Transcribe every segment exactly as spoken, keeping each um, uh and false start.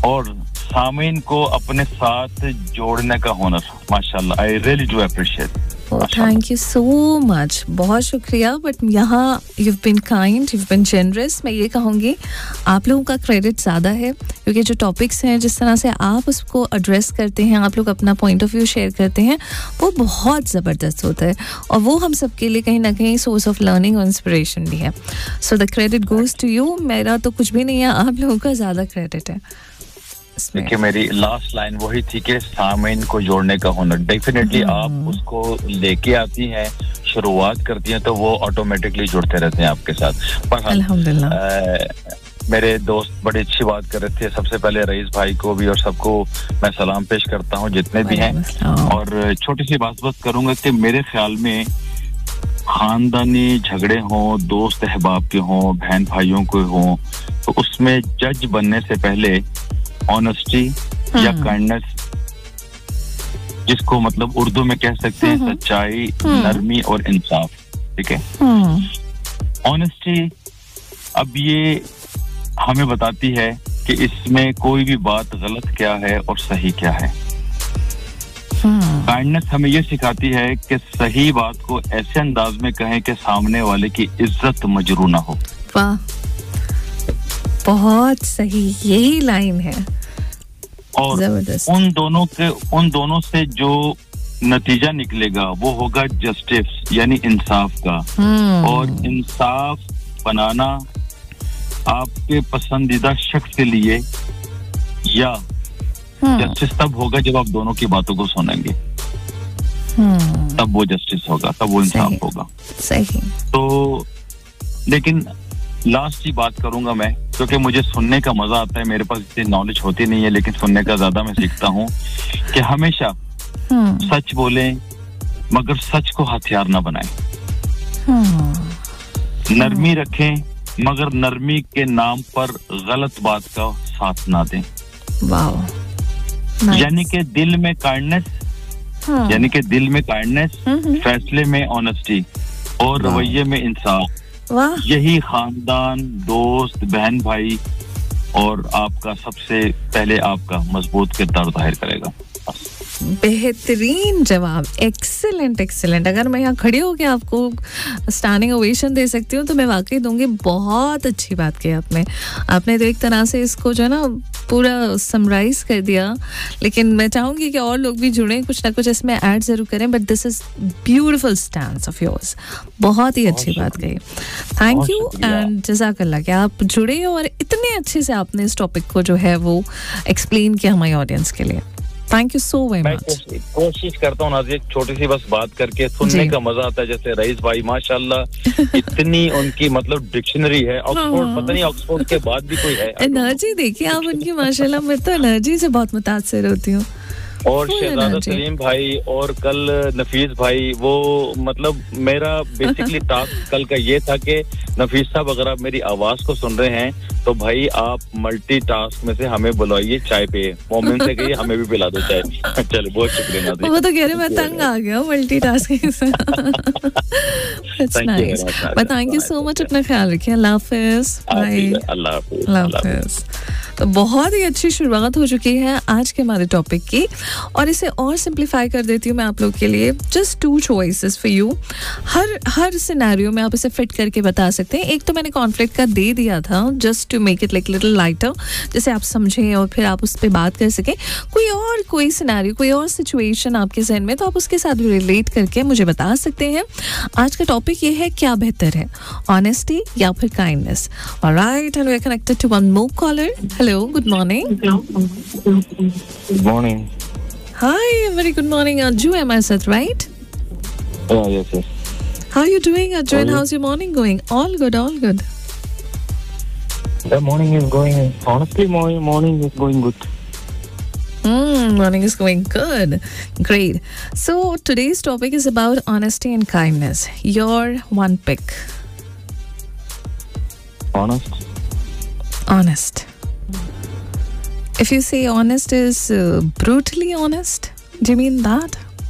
और सामीन को अपने साथ जोड़ने का हुनर. माशाल्लाह, I really do appreciate. Thank you so much, बहुत शुक्रिया. बट यहाँ you been kind, you been generous. मैं ये कहूँगी आप लोगों का क्रेडिट ज़्यादा है, क्योंकि जो टॉपिक्स हैं, जिस तरह से आप उसको एड्रेस करते हैं, आप लोग अपना पॉइंट ऑफ व्यू शेयर करते हैं, वो बहुत ज़बरदस्त होता है. और वो हम सब के लिए कहीं ना कहीं सोर्स ऑफ लर्निंग और इंस्पिरेशन भी है. So the credit goes to you. मेरा तो कुछ भी नहीं है, आप लोगों का ज़्यादा क्रेडिट है. देखिए, मेरी लास्ट लाइन वही थी कि सामीन को जोड़ने का हुनर. डेफिनेटली आप उसको लेके आती हैं, शुरुआत करती हैं, तो वो ऑटोमेटिकली जुड़ते रहते हैं आपके साथ. पर अल्हम्दुलिल्लाह मेरे दोस्त बड़ी अच्छी बात कर रहे थे. सबसे पहले रईस भाई को भी और सबको मैं सलाम पेश करता हूँ जितने भी हैं. और छोटी सी बात बस करूंगा कि मेरे ख्याल में खानदानी झगड़े हों, दोस्त अहबाब के हों, बहन भाइयों के हों, तो उसमें जज बनने से पहले ऑनेस्टी या काइंडनेस, जिसको मतलब उर्दू में कह सकते हैं सच्चाई, नरमी और इंसाफ. ठीक है. ऑनेस्टी अब ये हमें बताती है कि इसमें कोई भी बात गलत क्या है और सही क्या है. काइंडनेस हमें ये सिखाती है कि सही बात को ऐसे अंदाज में कहें कि सामने वाले की इज्जत मजरू ना हो. वाह, बहुत सही, यही लाइन है. और उन दोनों के उन दोनों से जो नतीजा निकलेगा वो होगा जस्टिस, यानी इंसाफ का. और इंसाफ बनाना आपके पसंदीदा शख्स के लिए, या जस्टिस तब होगा जब आप दोनों की बातों को सुनेंगे, तब वो जस्टिस होगा, तब वो इंसाफ होगा. सही. तो लेकिन लास्ट ही बात करूंगा मैं, क्योंकि मुझे सुनने का मजा आता है. मेरे पास इतनी नॉलेज होती नहीं है, लेकिन सुनने का ज्यादा मैं सीखता हूँ कि हमेशा सच बोलें, मगर सच को हथियार ना बनाएं. नरमी रखें, मगर नरमी के नाम पर गलत बात का साथ ना दें. यानी कि दिल में काइंडनेस, यानी कि दिल में काइंडनेस, फैसले में ऑनेस्टी और रवैये में इंसाफ. यही खानदान, दोस्त, बहन भाई और आपका सबसे पहले आपका मजबूत किरदार जाहिर करेगा. बेहतरीन जवाब. Excellent excellent. अगर मैं यहाँ खड़ी होकर आपको स्टैंडिंग ओवेशन दे सकती हूँ तो मैं वाकई दूंगी. बहुत अच्छी बात की आपने. आपने तो एक तरह से इसको जो है ना पूरा समराइज कर दिया. लेकिन मैं चाहूंगी कि और लोग भी जुड़ें, कुछ ना कुछ इसमें ऐड जरूर करें. But this is beautiful stance of yours. बहुत ही अच्छी बात कही. थैंक यू एंड जज़ाकल्लाह कि आप जुड़े और इतने अच्छे से आपने इस टॉपिक को जो है वो एक्सप्लेन किया हमारी ऑडियंस के लिए. Thank you so very much. कोशिश करता हूँ नाज़िया, छोटी सी बस बात करके सुनने का मजा आता है. जैसे रईस भाई माशाल्लाह इतनी उनकी मतलब डिक्शनरी है. ऑक्सफोर्ड, पता नहीं ऑक्सफोर्ड के बाद भी कोई है. एनर्जी देखिए आप उनकी माशाल्लाह. मैं तो एनर्जी से बहुत मुतासिर होती हूँ. और शहजादा सलीम भाई और कल नफीस भाई, वो मतलब मेरा बेसिकली टास्क कल का ये था कि नफीस साहब अगर आप मेरी आवाज को सुन रहे हैं तो भाई आप मल्टी टास्क में से हमें बुलाइए चाय पे. मोमिन से कहिए हमें भी पिला दो चाय. चलो, बहुत शुक्रिया. वो तो कह रहे मैं तंग आ गया मल्टी टास्किंग से. Thank you so much. अपना ख्याल रखिए. अल्लाह हाफिज. अल्लाह हाफिज. तो बहुत ही अच्छी शुरुआत हो चुकी है आज के हमारे टॉपिक की, और इसे और सिंप्लीफाई कर देती हूँ मैं आप लोग के लिए. Just two choices for you. Her her scenario में आप इसे फिट करके बता सकते हैं. एक तो मैंने कॉन्फ्लिक्ट का दे दिया था just to make it like little lighter, जैसे आप समझें और फिर आप उस पर बात कर सकें. कोई और कोई सिनेरियो, कोई और सिचुएशन आपके जहन में, तो आप उसके साथ रिलेट करके मुझे बता सकते हैं. आज का टॉपिक ये है, क्या बेहतर है, ऑनेस्टी या फिर kindness. Alright, and we are connected to one more collar. Hello, good morning. Good morning. Hi, very good morning, Arju. Am I said right? Oh, yes, yes. How are you doing, Arju? And how's your morning going? All good, all good. The morning is going, honestly, morning, morning is going good. Mm, morning is going good. Great. So, today's topic is about honesty and kindness. Your one pick. Honest. Honest. If you say honest is uh, brutally honest, do you mean that?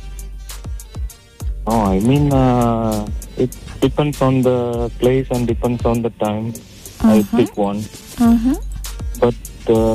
Oh, I mean uh, it depends on the place and depends on the time. Uh-huh. I pick one. Uh-huh. But uh,